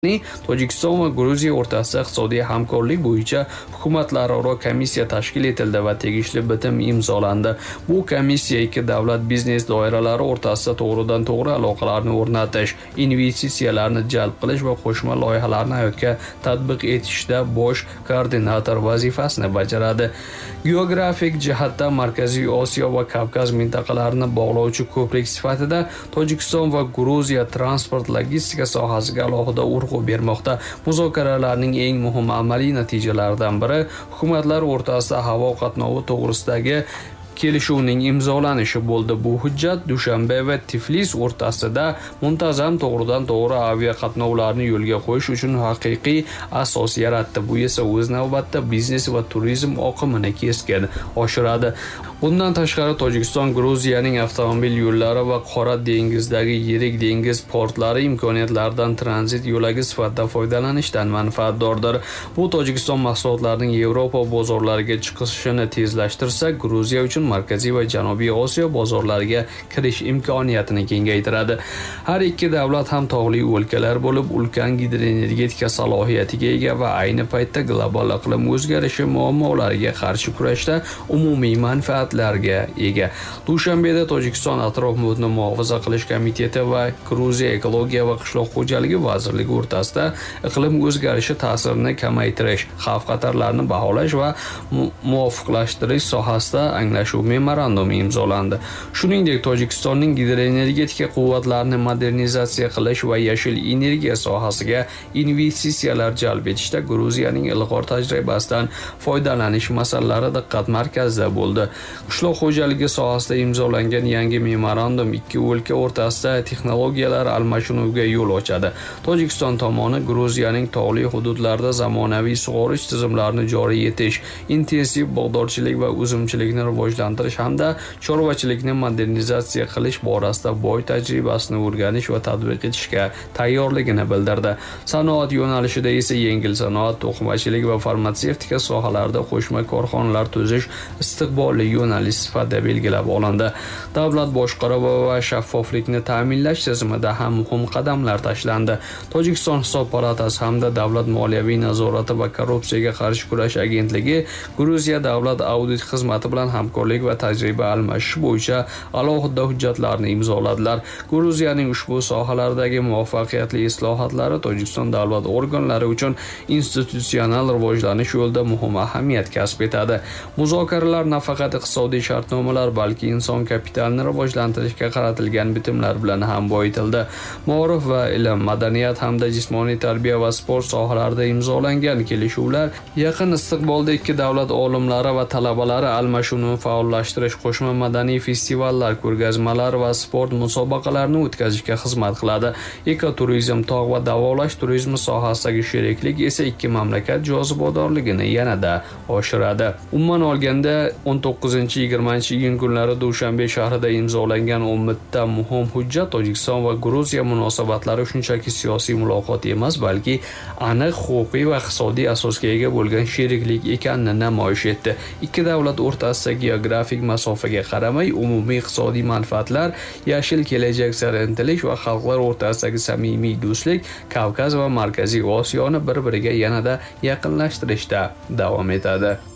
Tojikiston va Gruziya o'rtasida iqtisodiy hamkorlik bo'yicha hukumatlararo komissiya tashkil etildi va tegishli bitim imzolandi. Bu komissiya ikki davlat biznes doiralari o'rtasida to'g'ridan-to'g'ri aloqalarni o'rnatish, investitsiyalarni jalb qilish va qo'shma loyihalarni hayotga tatbiq etishda bosh koordinator vazifasini bajaradi. Geografik jihatdan Markaziy Osiyo va Kavkaz mintaqalarini bog'lovchi ko'prik sifatida Tojikiston va Gruziya transport logistika sohasiga alohida urg'u bermoqda. Muzokaralarning eng muhim amaliy natijalaridan biri hukumatlar o'rtasida havo qatnovi to'g'risidagi kelishuvning imzolanishi bo'ldi. Bu hujjat Dushanbe va Tiflis o'rtasida muntazam to'g'ridan-to'g'ri aviaqatnovlarni yo'lga qo'yish uchun haqiqiy asos yaratdi. Bu esa o'z navbatida biznes va turizm oqimini keskin oshiradi. Bundan tashqari Tojikiston Gruziyaning avtomobil yo'llari va Qora dengizdagi yirik dengiz portlari imkoniyatlaridan tranzit yo'lagi sifatida foydalanishdan manfaatdordir. Bu Tojikiston mahsulotlarining Yevropa bozorlariga chiqishini tezlashtirsa, Gruziya uchun Markaziy va Janubiy Osiyo bozorlariga kirish imkoniyatini kengaytiradi. Har ikki davlat ham tog'li o'lkalar bo'lib, ulkan gidroenergetika salohiyatiga ega va ayni paytda global iqlim o'zgarishi muammolariga qarshi kurashda umumiy manfaatlarga ega. Dushanbeda Tojikiston atrof-muhitni muhofaza qilish komiteti va Gruziya ekologiya va qishloq xo'jaligi vazirligi o'rtasida iqlim o'zgarishi ta'sirini kamaytirish, xavf-xatarlarni baholash va muvofiqlashtirish sohasida anglashuv memorandumi imzolandi. Shuningdek, Tojikistonning gidroenergetika quvvatlarini modernizatsiya qilish va yashil energiya sohasiga investitsiyalar jalb etishda Gruziyaning ilg'or tajribasidan foydalanish masalalari diqqat markazida bo'ldi. Qishloq xo'jaligi sohasida imzolangan yangi memorandum ikki o'lka o'rtasida texnologiyalar almashinuviga yo'l ochadi. Tojikiston tomoni Gruziyaning tog'li hududlarida zamonaviy sug'orish tizimlarini joriy etish, intensiv bog'dorchilik va uzumchilikni rivojlantirish hamda chorvachilikni modernizatsiya qilish borasida boy tajribasini o'rganish va tatbiq etishga tayyorligini bildirdi. Sanoat yo'nalishida esa yengil sanoat, to'qimachilik va farmatsevtika sohalarida qo'shma korxonalar tuzish istiqbolli yo'nalish sifatida belgilab olindi. Davlat boshqaruvi va shaffoflikni ta'minlash tizimida ham muhim qadamlar tashlandi. Tojikiston hisob palatasi hamda davlat moliyaviy nazorati va korrupsiyaga qarshi kurash agentligi Gruziya davlat audit xizmati bilan hamkorlik va tajriba almashish bo'yicha alohida hujjatlarni imzoladilar. Gruziyaning ushbu sohalardagi muvaffaqiyatli islohotlari Tojikiston davlat organlari uchun institutsional rivojlanish yo'lida muhim ahamiyat kasb etadi. Muzokaralar nafaqat iqtisodiy shartnomalar, balki inson kapitalini rivojlantirishga qaratilgan bitimlar bilan ham boyitildi. Ma'rif va ilm, madaniyat hamda jismoniy tarbiya va sport sohalarida imzolangan kelishuvlar yaqin istiqbolda ikki davlat olimlari va talabalari almashinuvini faollashtirish, qo'shma madaniy festivallar, ko'rgazmalar va sport musobaqalarini o'tkazishga xizmat qiladi. Ekoturizm, tog' va davolash turizmi sohasidagi sheriklik esa ikki mamlakat jozibadorligini yanada oshiradi. Umuman olganda 19-20 kunlari Dushanbe shahrida imzolangan 10 ta muhim hujjat Tojikiston va Gruziya munosabatlari shunchaki siyosiy muloqot emas, balki aniq huquqiy va iqtisodiy asosga ega bo'lgan sheriklik ekanini namoyish etdi. Ikki davlat o'rtasidagi geografik masofaga qaramay umumiy iqtisodiy manfaatlar, yashil kelajak sari intilish va xalqlar o'rtasidagi samimiy do'stlik Kavkaz va Markaziy Osiyoni bir-biriga yanada yaqinlashtirishda davom etadi.